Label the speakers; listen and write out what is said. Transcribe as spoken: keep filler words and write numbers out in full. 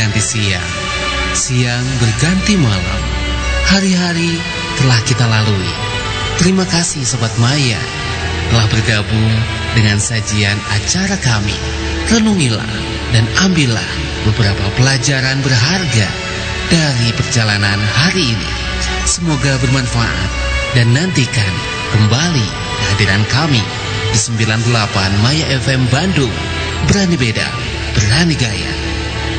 Speaker 1: berganti siang, siang berganti malam. Hari-hari telah kita lalui. Terima kasih Sobat Maya telah bergabung dengan sajian acara kami. Renungilah dan ambillah beberapa pelajaran berharga dari perjalanan hari ini. Semoga bermanfaat dan nantikan kembali kehadiran kami di sembilan puluh delapan Maya F M Bandung. Berani beda, berani gaya.